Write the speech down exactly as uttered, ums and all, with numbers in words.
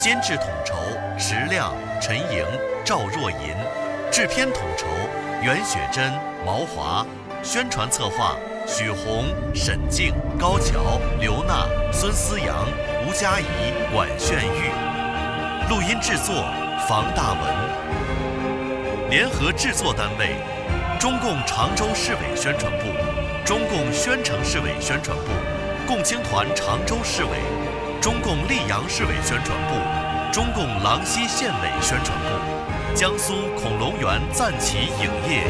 监制统筹石亮、陈莹、赵若银，制片统筹袁雪珍、毛华，宣传策划许红、沈静、高桥、刘娜、孙思阳、吴佳怡、管炫玉，录音制作房大文，联合制作单位中共常州市委宣传部、中共宣城市委宣传部、共青团常州市委、中共溧阳市委宣传部、中共郎溪县委宣传部、江苏恐龙园赞旗影业